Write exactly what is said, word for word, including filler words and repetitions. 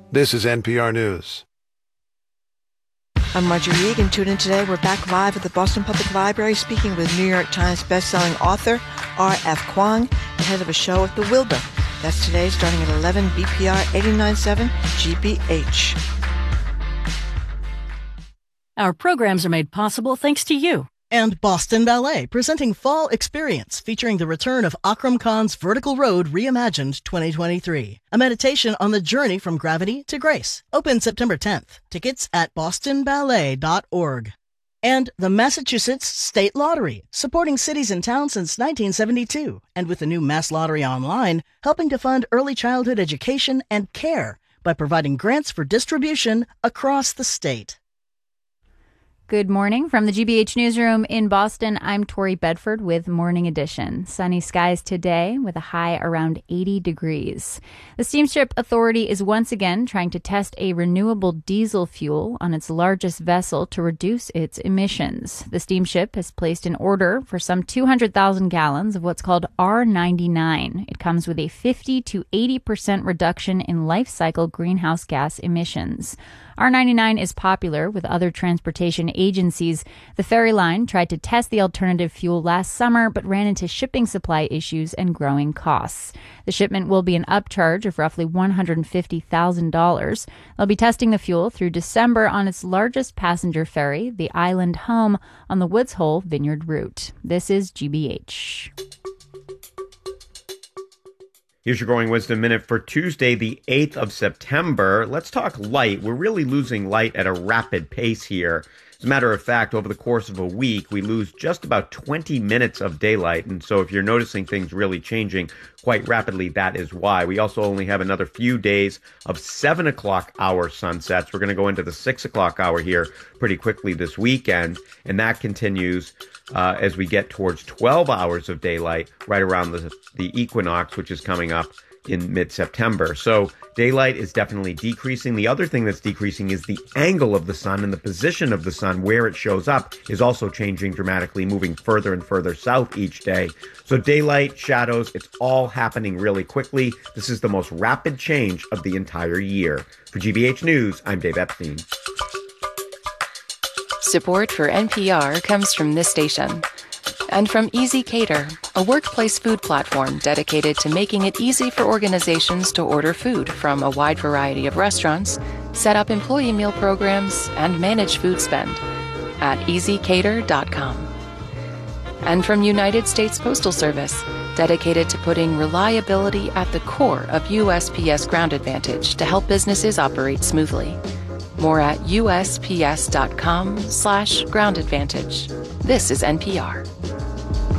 This is N P R News. I'm Marjorie Egan. Tune in today. We're back live at the Boston Public Library speaking with New York Times bestselling author R F Kuang, ahead of a show at the Wilbur. That's today starting at eleven B P R eighty-nine point seven G B H. Our programs are made possible thanks to you. And Boston Ballet, presenting Fall Experience, featuring the return of Akram Khan's Vertical Road Reimagined twenty twenty-three. A meditation on the journey from gravity to grace. Open September tenth. Tickets at boston ballet dot org. And the Massachusetts State Lottery, supporting cities and towns since nineteen seventy-two. And with the new Mass Lottery Online, helping to fund early childhood education and care by providing grants for distribution across the state. Good morning from the G B H Newsroom in Boston. I'm Tori Bedford with Morning Edition. Sunny skies today with a high around eighty degrees. The Steamship Authority is once again trying to test a renewable diesel fuel on its largest vessel to reduce its emissions. The steamship has placed an order for some two hundred thousand gallons of what's called R ninety-nine. It comes with a fifty to eighty percent reduction in life cycle greenhouse gas emissions. R ninety-nine is popular with other transportation agencies. The ferry line tried to test the alternative fuel last summer, but ran into shipping supply issues and growing costs. The shipment will be an upcharge of roughly one hundred fifty thousand dollars. They'll be testing the fuel through December on its largest passenger ferry, the Island Home, on the Woods Hole Vineyard route. This is G B H. Here's your Growing Wisdom Minute for Tuesday, the eighth of September. Let's talk light. We're really losing light at a rapid pace here. As a matter of fact, over the course of a week, we lose just about twenty minutes of daylight. And so if you're noticing things really changing quite rapidly, that is why. We also only have another few days of seven o'clock hour sunsets. We're going to go into the six o'clock hour here pretty quickly this weekend. And that continues uh, as we get towards twelve hours of daylight right around the, the equinox, which is coming up in mid-September. So daylight is definitely decreasing. The other thing that's decreasing is the angle of the sun, and the position of the sun where it shows up is also changing dramatically, moving further and further south each day. So daylight, shadows, it's all happening really quickly. This is the most rapid change of the entire year. For G B H News, I'm Dave Epstein. Support for N P R comes from this station. And from Easy Cater, a workplace food platform dedicated to making it easy for organizations to order food from a wide variety of restaurants, set up employee meal programs, and manage food spend at easy cater dot com. And from United States Postal Service, dedicated to putting reliability at the core of U S P S Ground Advantage to help businesses operate smoothly. More at U S P S dot com slash ground advantage. This is N P R.